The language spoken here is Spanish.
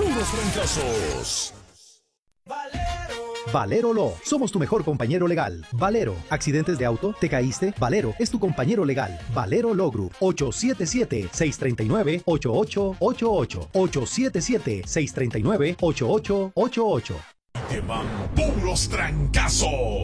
puros fracasos. Valero Law, somos tu mejor compañero legal. Valero, accidentes de auto, te caíste, Valero es tu compañero legal. Valero Law Group, 877-639-8888. 877-639-8888. Te van puros trancazos.